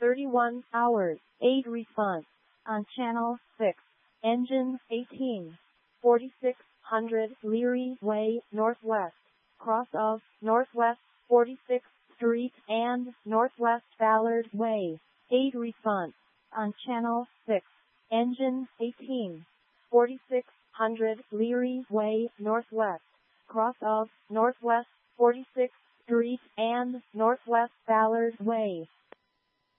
31 hours. 8 response. On channel 6. Engine 18. 4600 Leary Way, Northwest. Cross of Northwest 46th Street and Northwest Ballard Way. 8 response. On channel 6. Engine 18. 4600 Leary Way, Northwest. Cross of Northwest 46th Street and Northwest Ballard Way.